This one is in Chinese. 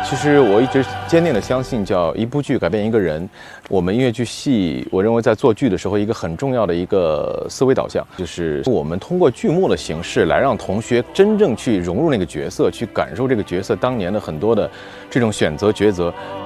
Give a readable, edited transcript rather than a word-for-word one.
其实我一直坚定的相信，叫一部剧改变一个人。我们音乐剧系，我认为在做剧的时候，一个很重要的一个思维导向，就是我们通过剧目的形式来让同学真正去融入那个角色，去感受这个角色当年的很多的这种选择抉择。